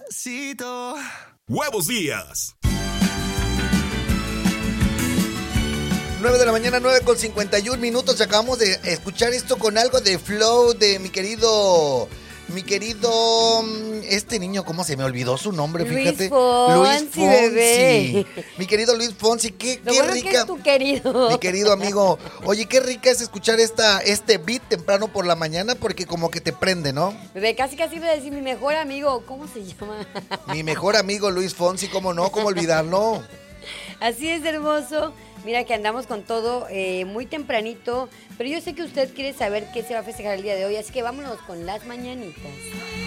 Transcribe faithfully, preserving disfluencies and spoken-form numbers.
Despacito. Huevos Días. nueve de la mañana, nueve con cincuenta y un minutos. Acabamos de escuchar esto con algo de flow de mi querido... Mi querido... Este niño, ¿cómo se me olvidó su nombre? Luis Fíjate. Fonsi, Luis Fonsi. bebé. Mi querido Luis Fonsi, qué, Lo qué bueno rica. que es tu querido. Mi querido amigo. Oye, qué rica es escuchar esta, este beat temprano por la mañana porque como que te prende, ¿no? Bebé, casi casi iba a decir mi mejor amigo. ¿Cómo se llama? Mi mejor amigo Luis Fonsi, ¿cómo no? ¿Cómo olvidarlo? Así es, hermoso. Mira que andamos con todo eh, muy tempranito, pero yo sé que usted quiere saber qué se va a festejar el día de hoy, así que vámonos con las mañanitas.